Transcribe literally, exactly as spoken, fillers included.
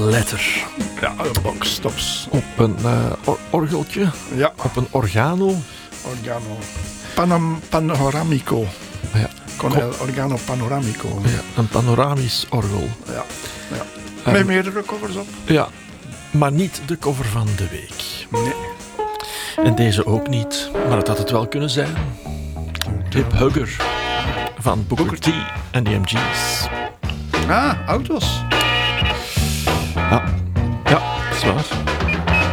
letter. Ja, een box tops. Op een uh, or- orgeltje. Ja. Op een organo. Organo. Panam, panoramico. Ja. Con el organo panoramico. Ja, een panoramisch orgel. Ja. ja. Um, Met meerdere covers op. Ja, maar niet de cover van de week. Nee. En deze ook niet, maar het had het wel kunnen zijn. Hip Hugger van Booker T en de M G's. Ah, auto's. Ja, ja, dat is waar.